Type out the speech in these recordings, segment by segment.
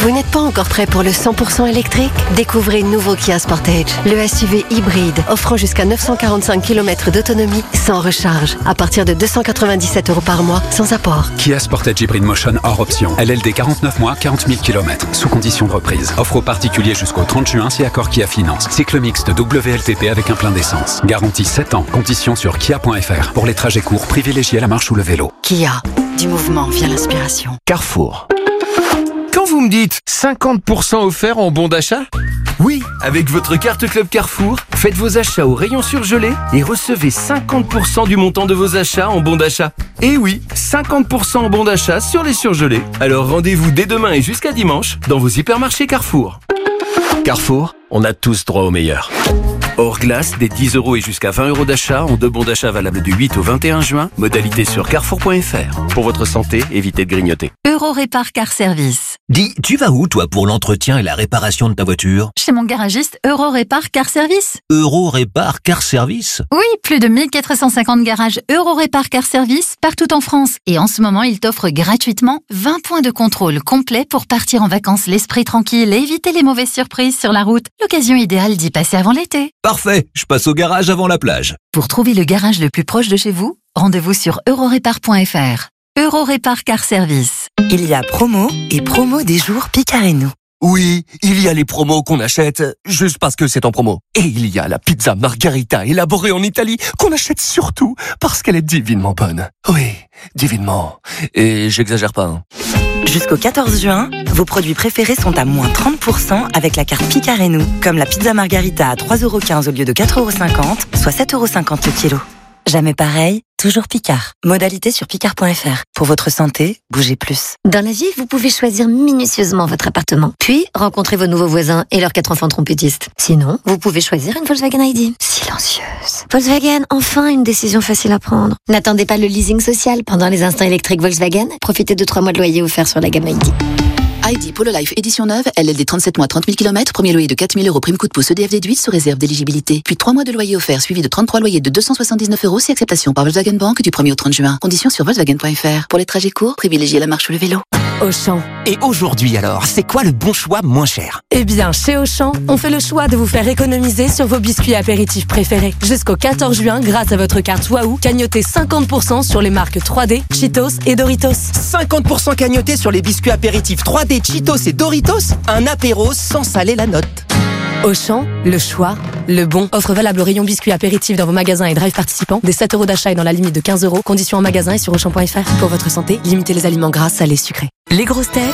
Vous n'êtes pas encore prêt pour le 100% électrique? Découvrez le nouveau Kia Sportage, le SUV hybride offrant jusqu'à 945 km d'autonomie sans recharge, à partir de 297 € par mois, sans apport. Kia Sportage Hybrid Motion hors option. LLD 49 mois, 40 000 km. Sous condition de reprise. Offre aux particuliers jusqu'au 30 juin si accord Kia Finance. Cycle mixte WLTP avec un plein d'essence. Garantie 7 ans. Conditions sur kia.fr. Pour les trajets courts, privilégiez la marche ou le vélo. Kia. Du mouvement vient l'inspiration. Carrefour. Quand vous me dites 50% offert en bon d'achat? Oui, avec votre carte Club Carrefour, faites vos achats au rayon surgelé et recevez 50% du montant de vos achats en bon d'achat. Et oui, 50% en bon d'achat sur les surgelés. Alors rendez-vous dès demain et jusqu'à dimanche dans vos hypermarchés Carrefour. Carrefour, on a tous droit au meilleur. Hors glace, des 10 € et jusqu'à 20 € d'achat en 2 bons d'achat valables du 8 au 21 juin. Modalité sur carrefour.fr. Pour votre santé, évitez de grignoter. Eurorépar Car Service. Dis, tu vas où toi pour l'entretien et la réparation de ta voiture? Chez mon garagiste Eurorépar Car Service. Eurorépar Car Service? Oui, plus de 1450 garages Eurorépar Car Service partout en France. Et en ce moment, il t'offre gratuitement 20 points de contrôle complet pour partir en vacances l'esprit tranquille et éviter les mauvaises surprises sur la route. L'occasion idéale d'y passer avant l'été. Parfait, je passe au garage avant la plage. Pour trouver le garage le plus proche de chez vous, rendez-vous sur eurorépar.fr. Eurorépar Car Service. Il y a promo et promo des jours Picareno. Oui, il y a les promos qu'on achète juste parce que c'est en promo. Et il y a la pizza margarita élaborée en Italie qu'on achète surtout parce qu'elle est divinement bonne. Oui, divinement. Et j'exagère pas, hein. Jusqu'au 14 juin, vos produits préférés sont à moins 30% avec la carte Picareno, comme la pizza margarita à 3,15 € au lieu de 4,50 €, soit 7,50 € le kilo. Jamais pareil, toujours Picard. Modalité sur picard.fr. Pour votre santé, bougez plus. Dans la vie, vous pouvez choisir minutieusement votre appartement, puis rencontrer vos nouveaux voisins et leurs 4 enfants trompettistes. Sinon, vous pouvez choisir une Volkswagen ID. Silencieuse. Volkswagen, enfin une décision facile à prendre. N'attendez pas le leasing social pendant les instants électriques Volkswagen. Profitez de 3 mois de loyer offerts sur la gamme ID. ID Polo Life édition neuve, LLD 37 mois 30 000 km, premier loyer de 4 000 € prime coup de pouce EDF déduit sous réserve d'éligibilité. Puis 3 mois de loyer offert suivi de 33 loyers de 279 € si acceptation par Volkswagen Bank du 1er au 30 juin. Conditions sur Volkswagen.fr. Pour les trajets courts, privilégiez la marche ou le vélo. Auchan. Et aujourd'hui alors, c'est quoi le bon choix moins cher? Eh bien, chez Auchan, on fait le choix de vous faire économiser sur vos biscuits apéritifs préférés. Jusqu'au 14 juin, grâce à votre carte Wahoo, cagnotez 50% sur les marques 3D, Cheetos et Doritos. 50% cagnoté sur les biscuits apéritifs 3D, Cheetos et Doritos? Un apéro sans saler la note. Auchan, le choix, le bon. Offre valable au rayon biscuits apéritifs dans vos magasins et drive participants. Des 7 € d'achat et dans la limite de 15 €. Conditions en magasin et sur Auchan.fr. Pour votre santé, limitez les aliments gras, salés, sucrés. Les grosses têtes,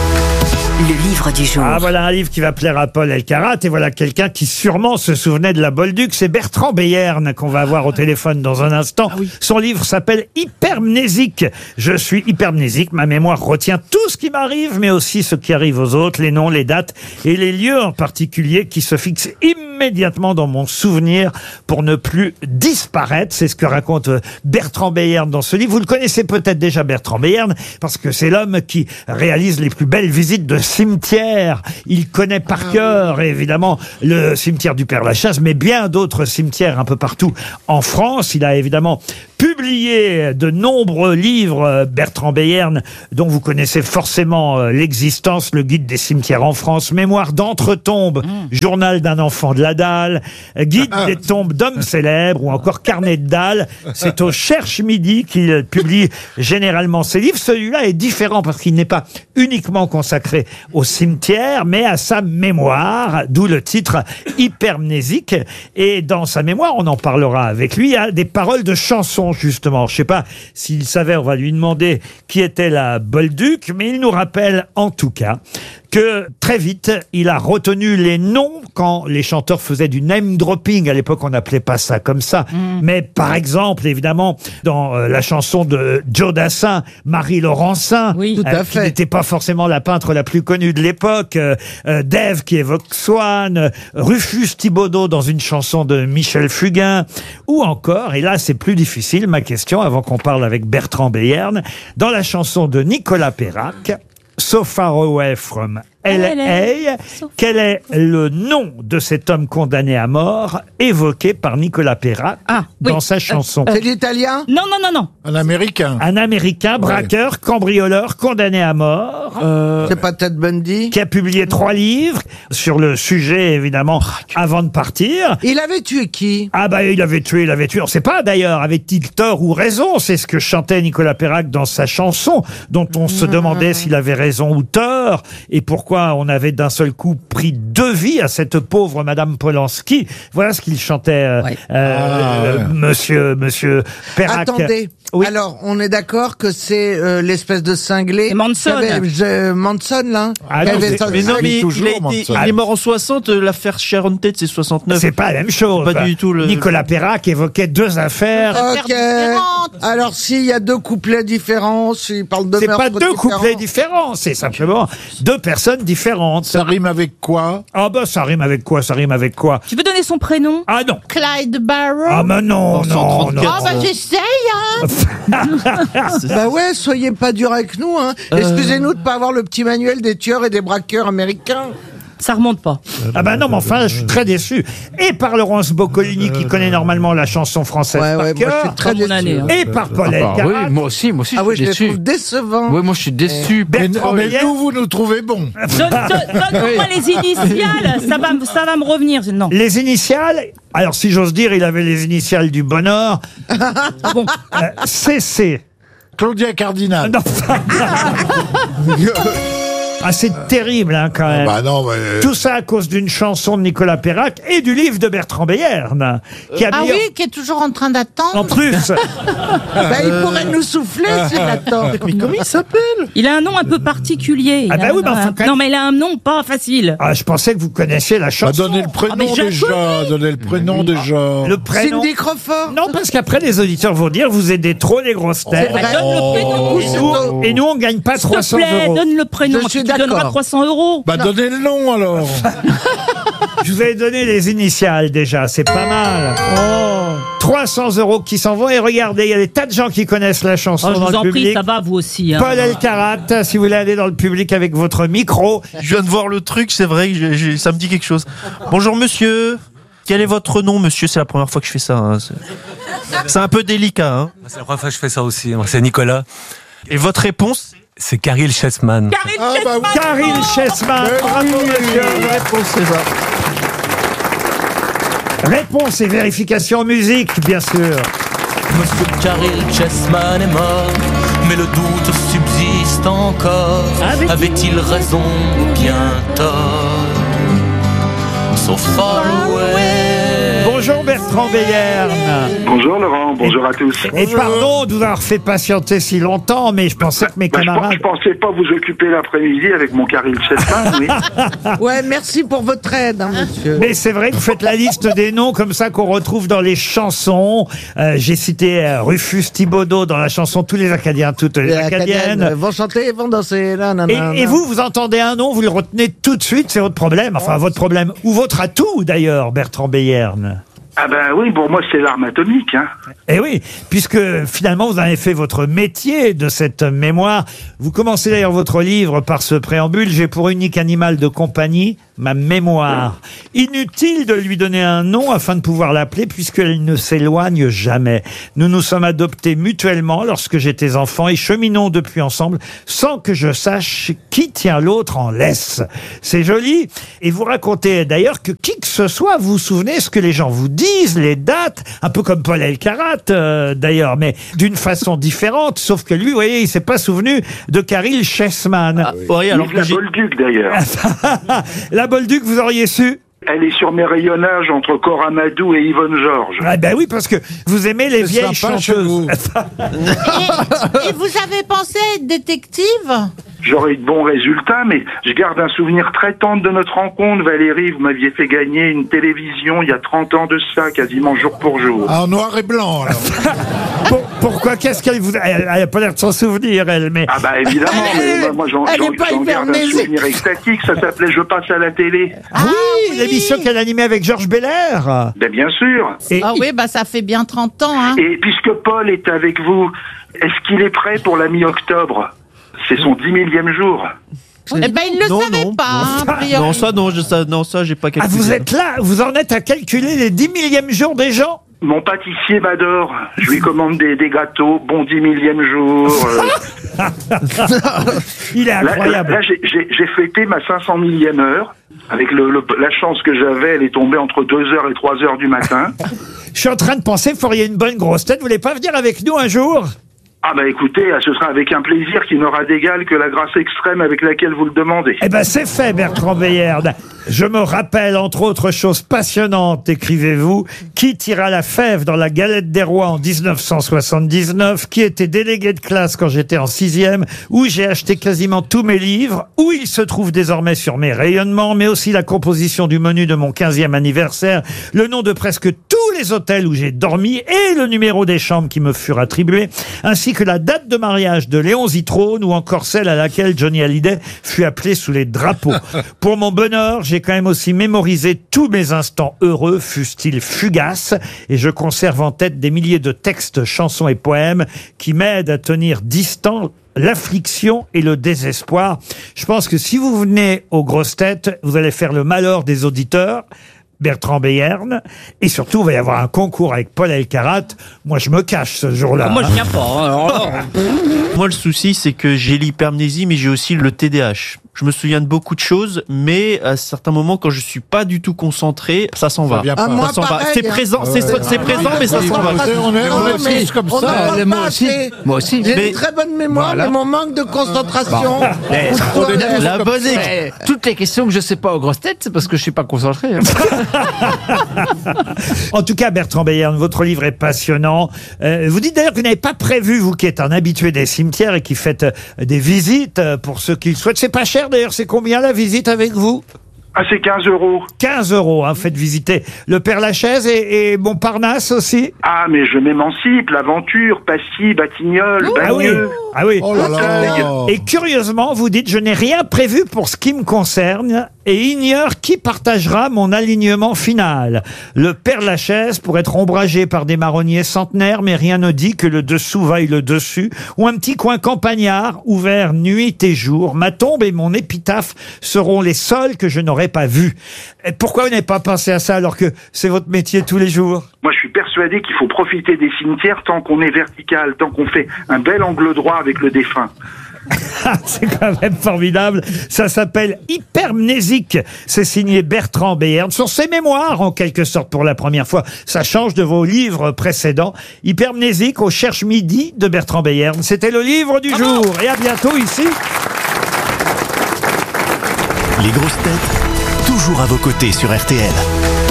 le livre du jour. Ah, voilà un livre qui va plaire à Paul Elkarat, et voilà quelqu'un qui sûrement se souvenait de la Bolduc. C'est Bertrand Beyern qu'on va avoir au téléphone dans un instant. Ah oui. Son livre s'appelle Hypermnésique. Je suis hypermnésique, ma mémoire retient tout ce qui m'arrive, mais aussi ce qui arrive aux autres, les noms, les dates et les lieux en particulier qui se fixent immédiatement dans mon souvenir pour ne plus disparaître. C'est ce que raconte Bertrand Beyern dans ce livre. Vous le connaissez peut-être déjà, Bertrand Beyern, parce que c'est l'homme qui réalise les plus belles visites de cimetières. Il connaît par cœur, évidemment, le cimetière du Père-Lachaise, mais bien d'autres cimetières un peu partout en France. Il a évidemment publié de nombreux livres, Bertrand Beyern, dont vous connaissez forcément l'existence, le guide des cimetières en France, Mémoire d'entre-tombes, Journal d'un enfant de la dalle, Guide des tombes d'hommes célèbres, ou encore Carnet de dalle. C'est au Cherche Midi qu'il publie généralement ses livres. Celui-là est différent parce qu'il n'est pas uniquement consacré au cimetière, mais à sa mémoire, d'où le titre Hypermnésique. Et dans sa mémoire, on en parlera avec lui, il y a des paroles de chansons, justement. Je ne sais pas s'il savait, on va lui demander qui était la Bolduc, mais il nous rappelle en tout cas que très vite, il a retenu les noms quand les chanteurs faisaient du name dropping. À l'époque, on n'appelait pas ça comme ça. Mais par exemple, évidemment, dans la chanson de Joe Dassin, Marie Laurencin, tout à fait, qui n'était pas forcément la peintre la plus connue de l'époque, Dave qui évoque Swann, Rufus Thibaudeau dans une chanson de Michel Fugain, ou encore, et là c'est plus difficile, ma question, avant qu'on parle avec Bertrand Beyern, dans la chanson de Nicolas Perrac, So Far Away From L.A. Quel est le nom de cet homme condamné à mort évoqué par Nicolas Perrac dans sa chanson? C'est l'italien? Non. Un Américain. Un Américain, braqueur, cambrioleur, condamné à mort. C'est pas Ted Bundy? Qui a publié 3 livres sur le sujet, évidemment, avant de partir. Il avait tué qui? Ah bah il avait tué. On ne sait pas d'ailleurs, avait-il tort ou raison? C'est ce que chantait Nicolas Perrac dans sa chanson, dont on se demandait s'il avait raison ou tort, et pourquoi on avait d'un seul coup pris 2 vies à cette pauvre Madame Polanski. Voilà ce qu'il chantait, Monsieur Perrac. Attendez. Oui. Alors, on est d'accord que c'est l'espèce de cinglé. Manson. Manson, là. Il est mort en 60, l'affaire Sharon Tate, c'est 69. C'est pas la même chose. Pas du tout. Nicolas Perrac évoquait 2 affaires. Ok. Alors, s'il y a 2 couplets différents, s'il parle de c'est meurtres pas 2 couplets différents, c'est simplement 2 personnes différentes. Ça rime avec quoi? Ah bah ça rime avec quoi? Tu peux donner son prénom? Ah non. Clyde Barrow? Ah mais non. Ah bah j'essaye, hein. Bah ouais, soyez pas dur avec nous, hein. Excusez-nous de pas avoir le petit manuel des tueurs et des braqueurs américains. Ça remonte pas. Ah bah non, mais enfin, je suis très déçu. Et par Laurence Boccolini, qui connaît normalement la chanson française par cœur. Moi, je suis très déçu. Et par Paul Elkarat. Oui, moi aussi, je suis je déçu. les trouve décevants. Oui, moi, je suis déçu. Mais nous, vous nous trouvez bons. Donne-moi les initiales, ça va me revenir. Non. Les initiales, alors si j'ose dire, il avait les initiales du bonheur. Bon. CC. Claudia Cardinal. Non. Ah, c'est terrible, hein, quand même. Bah non, mais... Tout ça à cause d'une chanson de Nicolas Perrac et du livre de Bertrand Beyerne. Qui a mis... qui est toujours en train d'attendre. En plus. Il pourrait nous souffler s'il attend. Mais comment il s'appelle? Il a un nom un peu particulier. Ah bah oui, mais enfin, Non, mais il a un nom pas facile. Ah, je pensais que vous connaissiez la chanson. Donnez le prénom Le prénom. Cindy Crawford. Non, parce qu'après, les auditeurs vont dire, vous aidez trop les grosses têtes. Donne le prénom. Et nous, on gagne pas 300 €. Donne le prénom. Tu donneras 300 €. Bah donnez le nom alors. Je vous avais donné les initiales déjà, c'est pas mal. 300 € qui s'en vont, et regardez, il y a des tas de gens qui connaissent la chanson Je dans vous le en public. prie, ça va vous aussi. Hein. Paul Elkarat, si vous voulez aller dans le public avec votre micro. Je viens de voir le truc, c'est vrai, ça me dit quelque chose. Bonjour monsieur, quel est votre nom monsieur? C'est la première fois que je fais ça. Hein. C'est un peu délicat. Hein. C'est la première fois que je fais ça aussi, c'est Nicolas. Et votre réponse? C'est Caril Chessman. Caril Chessman, bravo monsieur. Réponse, c'est ça. Réponse et vérification musique, bien sûr. Monsieur Caril Chessman est mort, mais le doute subsiste encore. Avait-il raison ou bien tort? So far away. Bonjour Bertrand Beyerne. Bonjour Laurent, bonjour à tous. Et pardon de vous avoir fait patienter si longtemps, mais je pensais que mes camarades... Je pensais pas vous occuper l'après-midi avec mon Caril Chessman, oui. Ouais, merci pour votre aide, hein, monsieur. Mais c'est vrai que vous faites la liste des noms comme ça qu'on retrouve dans les chansons. J'ai cité Rufus Thibaudot dans la chanson Tous les Acadiens, toutes les Acadiennes. Vont chanter, vont danser. Et vous entendez un nom, vous le retenez tout de suite, c'est votre problème. Enfin, votre problème, ou votre atout d'ailleurs, Bertrand Beyerne. Ah ben oui, pour moi c'est l'arme atomique. Hein. Eh oui, puisque finalement vous avez fait votre métier de cette mémoire. Vous commencez d'ailleurs votre livre par ce préambule. J'ai pour unique animal de compagnie ma mémoire. Inutile de lui donner un nom afin de pouvoir l'appeler puisqu'elle ne s'éloigne jamais. Nous nous sommes adoptés mutuellement lorsque j'étais enfant et cheminons depuis ensemble sans que je sache qui tient l'autre en laisse. C'est joli. Et vous racontez d'ailleurs que qui que ce soit, vous vous souvenez ce que les gens vous disent, les dates, un peu comme Paul Elkarat d'ailleurs, mais d'une façon différente, sauf que lui, vous voyez, il s'est pas souvenu de Caril Chessman. Oui, alors la Bolduc d'ailleurs. La Bolduc, vous auriez su? Elle est sur mes rayonnages entre Coramadou et Yvonne Georges. Ah ben oui, parce que vous aimez les vieilles chanteuses. Et vous avez pensé à être détective? J'aurais eu de bons résultats, mais je garde un souvenir très tendre de notre rencontre. Valérie, vous m'aviez fait gagner une télévision il y a 30 ans de ça, quasiment jour pour jour. Ah, en noir et blanc, alors. Pourquoi? Qu'est-ce qu'elle vous... Elle n'a pas l'air de s'en souvenir, elle, mais... Ah bah évidemment, mais moi j'en garde un souvenir extatique. Ça s'appelait Je passe à la télé. Oui, l'émission qu'elle animait avec Georges Belair. Ben bien sûr. Oui, bah ça fait bien 30 ans. Hein. Et puisque Paul est avec vous, est-ce qu'il est prêt pour la mi-octobre? C'est son 10 000e jour. Eh ben, il le savait pas, hein, a priori. Non, ça, j'ai pas calculé. Ah, vous êtes là, vous en êtes à calculer les 10 millièmes jours des gens? Mon pâtissier m'adore. Je lui commande des gâteaux, bon 10 millième jour. Il est incroyable. Là, j'ai fêté ma 500 millième heure. Avec la chance que j'avais, elle est tombée entre 2h et 3h du matin. Je suis en train de penser, vous feriez une bonne grosse tête. Vous voulez pas venir avec nous un jour? Ah bah écoutez, ce sera avec un plaisir qui n'aura d'égal que la grâce extrême avec laquelle vous le demandez. Eh ben c'est fait, Bertrand Beillerde. Je me rappelle, entre autres choses passionnantes, écrivez-vous, qui tira la fève dans la galette des rois en 1979, qui était délégué de classe quand j'étais en 6e, où j'ai acheté quasiment tous mes livres, où il se trouve désormais sur mes rayonnements, mais aussi la composition du menu de mon 15e anniversaire, le nom de presque tous les hôtels où j'ai dormi et le numéro des chambres qui me furent attribués, ainsi que la date de mariage de Léon Zitrone ou encore celle à laquelle Johnny Hallyday fut appelé sous les drapeaux. Pour mon bonheur, j'ai quand même aussi mémorisé tous mes instants heureux, fussent-ils fugaces, et je conserve en tête des milliers de textes, chansons et poèmes qui m'aident à tenir distant l'affliction et le désespoir. Je pense que si vous venez aux grosses têtes, vous allez faire le malheur des auditeurs, Bertrand Beillerne, et surtout, il va y avoir un concours avec Paul Elkarat. Moi, je me cache ce jour-là. Moi, je viens pas. Moi, le souci, c'est que j'ai l'hypermnésie, mais j'ai aussi le TDAH. Je me souviens de beaucoup de choses, mais à certains moments, quand je suis pas du tout s'en va. Ça moi, s'en va. pareil, C'est présent, c'est présent, mais ça s'en va. On est tous comme ça. Moi aussi. J'ai une très bonne mémoire, mais mon manque de concentration. La bonne Toutes les questions que je sais pas aux grosses têtes, c'est parce que je suis pas concentré. En tout cas, Bertrand Beillerne, votre livre est passionnant. Vous dites d'ailleurs que vous n'avez pas prévu, vous qui êtes un habitué des cimetières et qui faites des visites pour ceux qui le souhaitent. C'est pas cher d'ailleurs, c'est combien la visite avec vous? Ah, c'est 15 €. 15 €, hein, faites visiter le Père-Lachaise et Montparnasse aussi. Ah, mais je m'émancipe, l'aventure, Passy, Batignolles, Bagneux. Ah oui. Oh là là. Et curieusement, vous dites, je n'ai rien prévu pour ce qui me concerne et ignore qui partagera mon alignement final. Le Père-Lachaise pourrait être ombragé par des marronniers centenaires, mais rien ne dit que le dessous vaille le dessus, ou un petit coin campagnard, ouvert nuit et jour. Ma tombe et mon épitaphe seront les seuls que je n'aurai pas vus. Et pourquoi vous n'avez pas pensé à ça alors que c'est votre métier tous les jours? Moi, je suis persuadé qu'il faut profiter des cimetières tant qu'on est vertical, tant qu'on fait un bel angle droit avec le défunt. C'est quand même formidable. Ça s'appelle Hypermnésique. C'est signé Bertrand Beillerne. Sur ses mémoires, en quelque sorte, pour la première fois. Ça change de vos livres précédents. Hypermnésique au Cherche Midi de Bertrand Beillerne. C'était le livre du jour. Et à bientôt ici. Les grosses têtes, toujours à vos côtés sur RTL.